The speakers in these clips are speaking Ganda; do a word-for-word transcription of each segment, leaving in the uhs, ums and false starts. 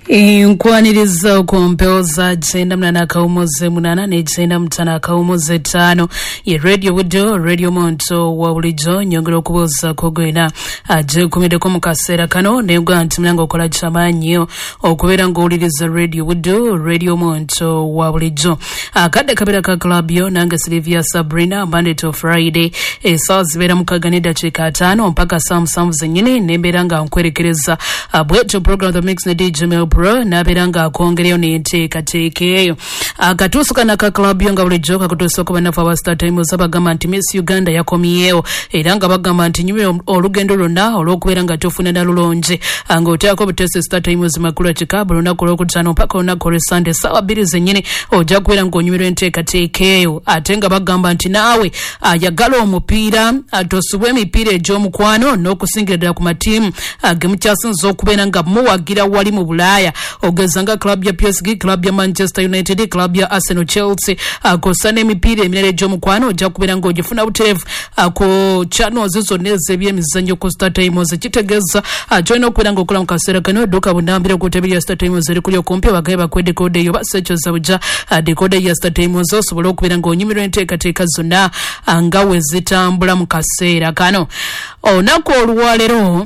Nkwaniriza kumpeuza jenda mnana kaumoze munana ne jenda mtana kaumoze tano ye radio wudo radio monto wa ulijo nyongero kuboza kogwena aje kumideko mukasera kano nebwa ntimlango kola chamanyo okubera ngo uliriza radio wudo radio monto wa ulijo akade kabira ka club yo nanga Silvia Sabrina Monday to Friday e sazibera mukaganida chika tano mpaka sam sam zenyine nemberanga nkwerekereza abweto program the mix na D J Mel Pro naberanga kongereo ni teka tekeyo akatusuka na ka club yo nga bulijo kakutusuka bana fa star time zabagamba nti Miss Uganda yakomiyeo eranga bagamba nti nyume olugendo lona olokuberanga tofuna nalulonje anga otako butese star time zimakula chikabulu nakolo kutano mpaka onakole Sunday sawa biri zenyine oja kubera ngo nyumiro nteka tekeyo atenga bagamba nti nawe ayagala omupira atosubwe emipira ejo mukwano nokusingirira ku matimu agemuchasinzo okubera nga muwagira wali mu Bulaya ogezanga club ya P S G, club ya Manchester United, club ya Arsenal, Chelsea akosane emipira emirere ejo mukwano oja kubera ngo ogifuna buterevu ako chano zizo neze byemizanyo ku Star Times kitegeza join okubera ngo okola mukasera kano doka bunambire ku tebiri ya Star Times eri kuli okumpi bagaye bakwede kode yo basecho zabuja dekode ya Star Times osobola okubera ngo onyimiro enteka teka zonna angawe zitambula mukasera kano onako olwalero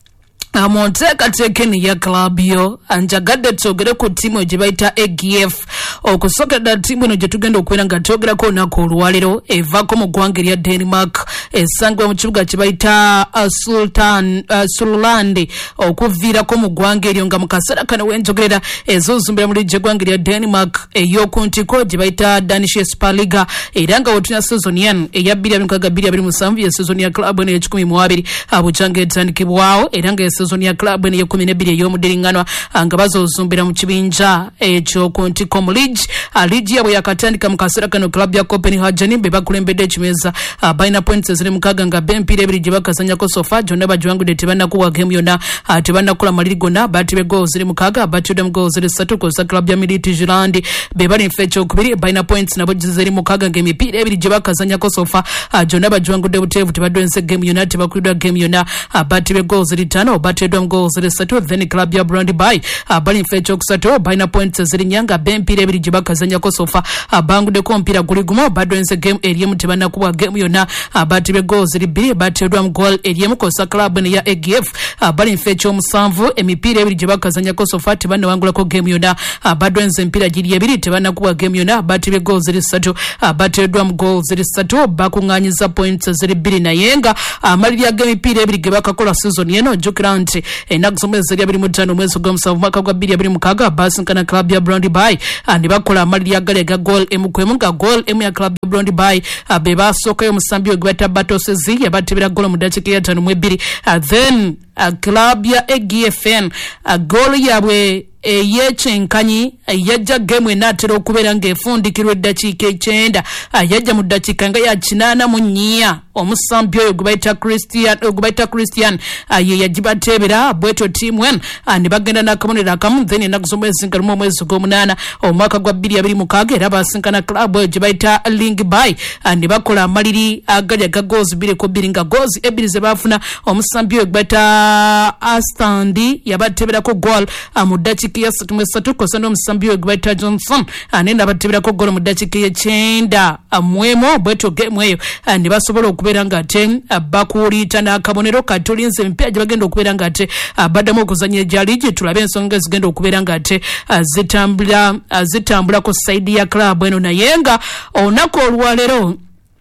amonteka tekeni ya club yo anjagadde togere ku timu jibaita A G F okusoka da timu no jetugenda okwera nga togera ko nako olwalero eva ko mu gwanga lya Denmark esangwa mu kibuga kibaita uh, Sultan uh, Sulande okuvira ko mu gwanga lyo nga mukasera kana wenjogerera ezo zumbira muri gwanga lya Denmark eyo kuntiko jibaita Danish Superliga eranga otuna season yan eyabiri abikaga biri abiri musanvu ya season ya club ne kikumi mu abiri abujange tandikibwao eranga season ya club ne kumi na bbiri eyo mudiringanwa anga bazozumbira mu kibinja ekyo kuntiko mu league aliji yabo yakatandika mukasera kano club ya Copenhagen be bakulembedde chimeza baina points ziri mukaga nga bempire ebiri je bakazanya ko sofa jonna bajwangu de tebana kuwa game yona tebana kula malirigona batibe goals ziri mukaga batudem goals ziri satu ko sa club ya Militi Jirandi be bali fecho kubiri baina points nabo ziri mukaga nga emipira ebiri je bakazanya ko sofa jonna bajwangu de butevu tebadwense game yona tebakulidwa game yona batibe goals ziri tano batudem goals ziri satu then club ya Brandi Bay bali fecho kusatu baina points ziri nyanga bempire ebiri je bakazanya ko sofa abangu de kompira kuli gumo badwense game eri mutibana kuwa game yona abatibe goals libiri batedwa mu goal eri mu kosa club ne ya A G F bali fecho musanvu emipira ebiri je bakazanya ko sofa tibana wangula ko game yona badwense mpira giri ebiri tibana kuwa game yona batibe goals ziri satu batedwa mu goals ziri satu bakunganyiza points ziri biri na yenga amali ya game mpira ebiri ge bakakola season yeno jukranti enakuzomeza ziri abiri mutano mwezi gwa musanvu mwaka gwa biri abiri mukaga basinkana club ya Brandi Bay andi bakola amali ya gale ga goal emukwemu nga goal emu ya club ya Brandi Bay abe basoka yo musambi ogwata batosezi yabatibira goal mu dakika ya tano mu ebiri then a club ya A G F N a goal yabwe eyechenkanyi yajja game enatero okubera nga efundikirwe dakika icyenda yajja mu dakika nga ya kinana mu nnya omusambi oyo gubaita Christian gubaita Christian ye yajibatebera bweto team one and bagenda nakamonera kamu then nakuzomwezinga mu mwezi gwomunana omwaka gwa bbiri abiri mukaga era basinkana club oyo jibaita Link Bay and bakola amaliri agalya ga goals bire ko biringa goals ebiri ze bafuna omusambi oyo gubaita Astandi yabatebera ko goal amudaki ya satumwe satu ko sando musambi ogweta Johnson anenda batibira ko golo mu dakika ye cyenda amwemo bweto game eyo andi basobola okubera nga ten bakulita na kabonero katolinze mpya bagenda okubera nga te badamo kuzanya jaliji tulabe ensonga zigenda okubera nga te zitambula zitambula ko side ya club eno na yenga onako olwalero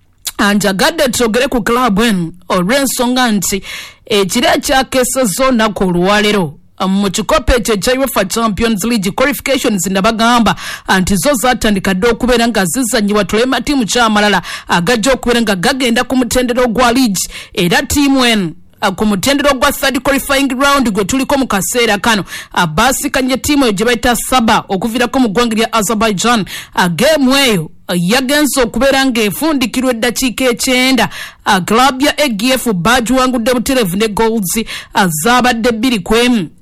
anjagadde togere ku club eno olw'ensonga nti ekira kyakesezo nako olwalero mu kikope kya UEFA Champions League qualifications nabagamba anti zo zatandika do kubera nga zizanyiwa tulema timu kyamalala agajja okubera nga gagenda ku mutendero gwa league era timu en ku mutendero gwa third qualifying round gwe tuliko mu kaseera kano abasikanye timu eyo gye bayita Saba okuvira ko mu ggwanga lya Azerbaijan game eyo yagenso okubera nga efundikirwe dakika ekyenda club ya A G F badge wangudde buterevu ne goals azabadde bbiri kwemu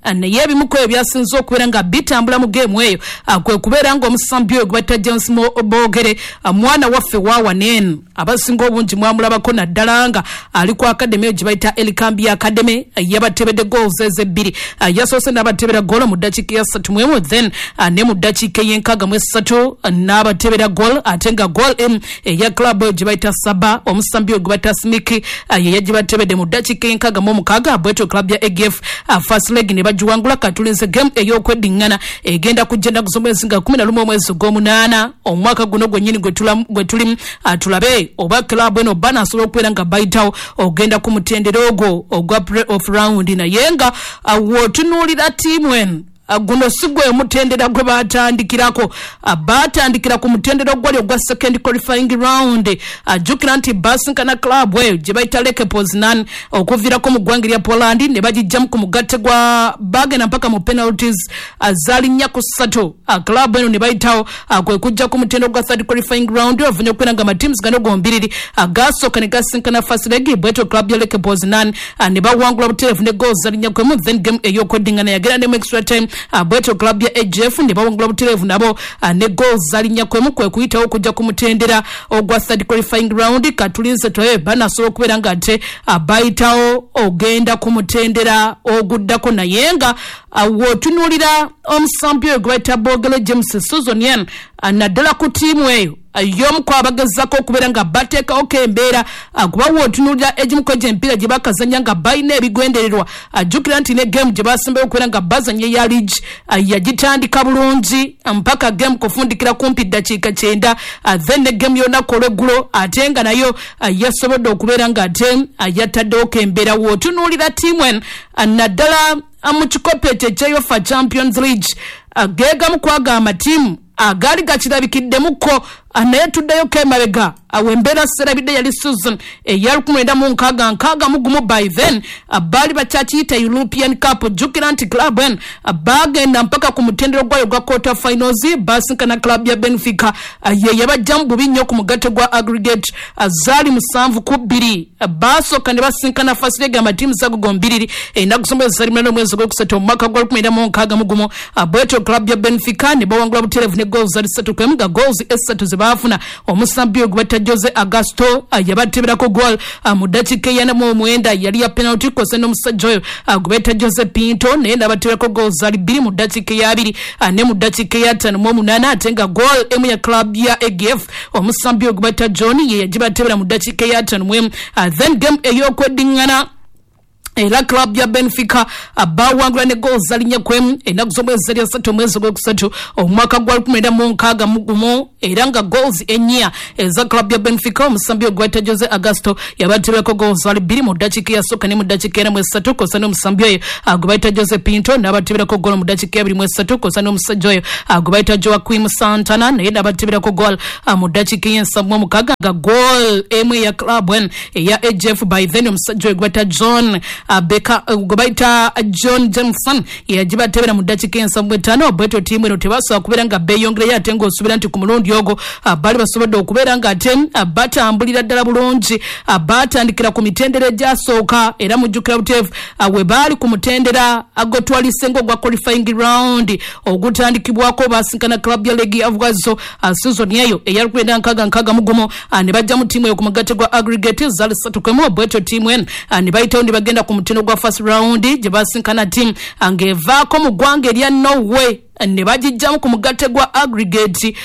naye ebimu ku ebyasinze okubeera nga bitambula mu geemu eyo kwe kubeera nga omusambi oyo gwe bayita James Boogere mwana waffe waawanen abasinga obungi mwamulabako naddala nga ali ku academy eyo gye bayita Elikambi Academy yabatebedde goals ezebbiri yasoose n'abatebera goal mu ddakiika ya ssatu mu emu then ne mu ddakiika y'enkaaga mu essatu n'abatebera goal ate nga goal em eya club eyo gye bayita Saba omusambi oyo gwe bayita Smiki ye yagibatebedde mu ddakiika y'enkaaga mu omukaaga bwetyo club ya A G F first leg ne bagiwangula katulinze game ey'okweddiŋŋana egenda kujja ennaku z'omwezi nga kumi na lumu omwezi gw'omunaana omwaka guno gwennyini gwe tulimu tulabe oba club eno bana asobola okubeera nga bayitawo ogenda ku mutendero ogwo ogwa play-off round naye nga wootunuulira ttiimu eno guno sigwe mutendera gwe batandikirako batandikira ku mutendero gwali ogwa second qualifying round ajukira nti basinkana club eyo gye bayita Leke Poznan okuviirako mu ggwanga lya Poland ne bagijjamu ku mugatte gwa bagenda mpaka mu penalties zaali nnya ku ssatu club eno ne bayitawo kwe kujja ku mutendero gwa third qualifying round ovunye okubeera nga amatiims gano gombiriri gasooka ne gasinkana first leg bwetyo club ya Leke Poznan ne bawangula butereevu ne goals zaali nnya kwemu then game ey'okweddiŋŋana yagenda ne mu extra time bwetyo club ya A G F ne bawangula butereevu nabo ne goals zalinnya kwemu kwe kuyitawo okujja ku mutendera ogwa third qualifying round katulinze twaye banasobola okubeera nga ate bayitawo ogenda ku mutendera oguddako naye nga wootunuulira omusambi oyo gwe bayita Boogere James Suzonian naddala ku ttiimu eyo y'omu ku abagezako okubeera nga bateekawo embeera kuba wootunuulira egimu ku egy'emipiira gye bakazanya nga balina ebigwendererwa ajjukira nti ne geemu gye basembayo okubeera nga bazanya eya league yagitandika bulungi mpaka geemu kufundikira kumpi ddakiika kyenda then ne geemu y'olunaku olw'eggulo ate nga nayo yasobodde okubeera nga ate yataddewo embeera wootunuulira ttiimu eno naddala mu kikopo ekyo ekya UEFA Champions League geegamu kwaga amatiimu agaali gakirabikiddemukko naye tuddeyo kemabega awo embeera serabidde yali season eya lukumi lwenda mu nkaaga nkaaga mu gumu by then baali bakyakiyita European Cup jjukira nti club en bagenda mpaka ku mutendero gwayo gwa quarter finals basinkana club ya Benfica ye yabajja mu bubi nnyo ku mugatte gwa aggregate zaali musanvu ku bbiri basooka ne basinkana first leg amatiimu zago gombiriri ennaku z'omwezi zaali munana omwezi gw'okusatu mu mwaka gwa lukumi lwenda mu nkaaga mu gumu bwetyo club ya Benfica ne bawangula butereevu ne goals zaali ssatu kwemu nga goals essatu ze baafuna omusambi oyo gwe bayita Jose Augusto yabateberako goal mu ddakiika eyana mu omwenda yali ya penalty kwose n'omusajja oyo gwe bayita Jose Pinto naye n'abateberako goals zaali bbiri mu ddakiika eyabiri ne mu ddakiika eya ttaano mu omunaana ate nga goal emu ya club ya A G F omusambi oyo gwe bayita John ye yagibatebera mu ddakiika eya ttaano mu emu then game ey'okweddiŋŋana era club ya Benfica bawangula ne goals zalinnya kwemu ennaku z'omwezi zali asatu omwezi gw'okusatu omwaka gwa lukumi lwenda mu nkaaga mu gumu era nga goals ennya eza club ya Benfica omusambi ogwe bayita Jose Augusto yabateberako goals zaali bbiri mu ddakiika eyasooka ne mu ddakiika ena mu essatu kosa n'omusambi oyo gwe bayita Jose Pinto n'abateberako goal mu ddakiika ebiri mu essatu kosa n'omusajja oyo gwe bayita Joaquim Santana naye n'abateberako goal mu ddakiika ey'ensavu mu omukaaga nga goal emu eya club en eya A G F by then omusajja oyo gwe bayita John Beka gwe bayita John Jameson yagibatebera mu ddakiika ensavu etaano bwetyo ttiimu eno tebasobola kubeera nga beeyongereyo ate ng'osuubira nti ku mulundi ogwo baali basobodde okubeera nga ate batambulira ddala bulungi batandikira ku mitendera egyasooka era mujjukira buteevu we baali ku mutendera agotwalise ng'ogwa qualifying round ogutandikibwako basinkana club ya Legi Avugazo season eyo eya lukumi lwenda nkaaga nkaaga mu gumu ne bajja mu ttiimu eyo ku mugatte gwa aggregate zaali ssatu kwemu bwetyo ttiimu eno ne bayitawo ne bagenda ku mutendo gwa first round gye basinkana team ng'evaako mu ggwanga erya Norway ne bagijjamu ku mugatte gwa aggregate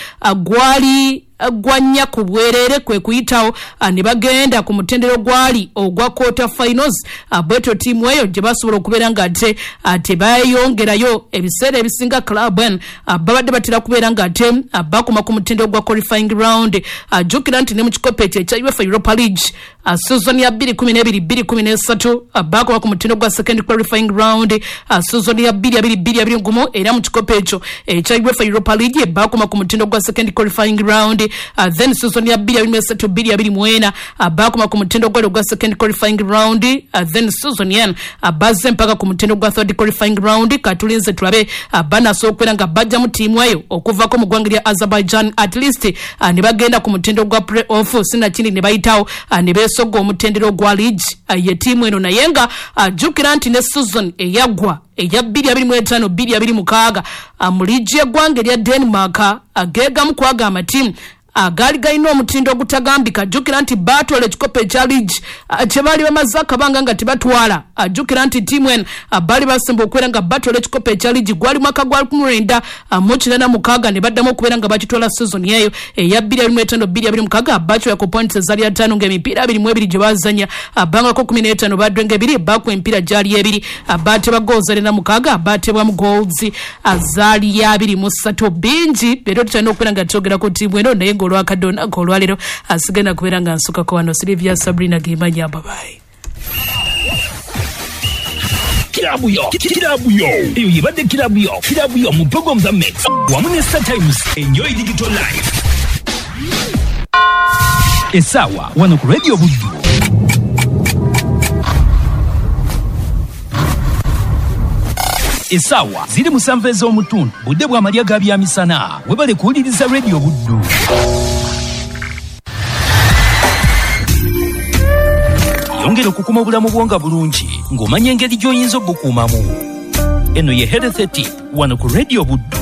gwali gwanya ku bwerere kwe kuyitawo ne bagenda ku mutendero gwali ogwa quarter finals bwetyo ttiimu eyo gye basobola okubeera nga ate tebayongerayo ebiseera ebisinga club en babadde batera kubeera nga ate bakoma ku mutendero gwa qualifying round ajjukira nti ne mu kikopo ekyo ekya UEFA Europa League season ya bbiri kumi n'ebiri bbiri kumi n'essatu bakoma ku mutendero gwa second qualifying round season ya bbiri abiri bbiri abiri gumu era mu kikopo ekyo ekya UEFA Europa League bakoma ku mutendero gwa second qualifying round Uh, then season ya bbiri abiri n'essatu bbiri abiri mu ena bakoma ku mutendo gwali ogwa second qualifying round uh, then season yen bazze mpaka ku mutendo gwa third qualifying round katulinze tulabe banasobola okubeera nga bajja mu ttiimu eyo okuvaako mu ggwanga lya Azerbaijan at least ne bagenda ku mutendo gwa play off sinakindi ne bayitawo ne beesogga omutendero gwa league ye tiimu eno naye nga ajjukira nti ne season eyagwa eya bbiri abiri mu etaano bbiri abiri mukaaga mu liigi y'eggwanga erya Denmark ageegamu ku ago amatiimu agali galina omutindo ogutagambika. Ajjukira nti baatwala ekikopo ekya liigi kye baali bamaze akabanga nga tebatwala. Ajjukira nti ttiimu eno baali basemba okubeera nga batwala ekikopo ekya liigi gwali mwaka gwa lukumi lwenda mu kinaana mukaaga ne baddamu okubeera nga bakitwala season eyo eya bbiri abiri mu etaano bbiri abiri mukaaga baatwala ku points ezaali ataano ng'emipiira abiri mu ebiri gye baazanya bangako kumi n'etaano baddwenga ebiri bakuwa emipiira gyali ebiri baatebwa goozi alina mukaaga baatebwamu goals azaali abiri mu ssatu bingi leero tutalina okubeera nga twogera ku ttiimu eno naye olwakadona olwalero asigenda kubeera nga nsukako wano Silvia Sabrina Gemanya babaye Kirabu yo, kirabu yo. Eyo yibadde kirabu yo, kirabu yo mu program za mix. Wamu ne Star Times, enjoy digital life. Esawa, wano ku Radio Buddu. Esawa ziri musanvu ez'omutundu budde bwa malya ga byamisana webale kuwuliriza Radio Buddu. Yongera okukuma obulamu bwonga bulungi ng'omanya engeri gy'oyinza obukuumamu. Eno ye Health Tip wano ku Radio Buddu.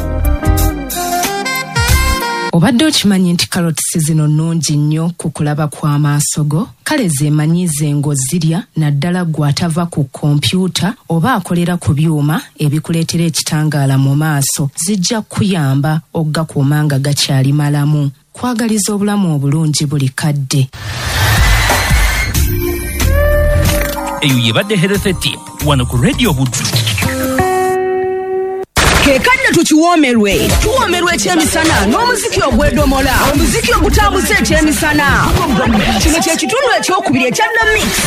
Obadde okimanyi nti carrots zino nnungi nnyo ku kulaba kw'amaaso go? Kale zeemanyize ng'ozirya naddala gw'atava ku kompyuta oba akolera ku byuma ebikuleetera ekitangaala mu maaso zijja kuyamba oggakuuma nga gakyali malamu. Kwagaliza obulamu obulungi buli kadde. Eyo yebadde Health Tip wano ku Radio Buddu. Kekanya tukiwoomerwe tuwoomerwe ekyemisana n'omuziki ogwedomola omuziki ogutambuza ekyemisana kino kye kitundu ekyokubiri ekya The Mix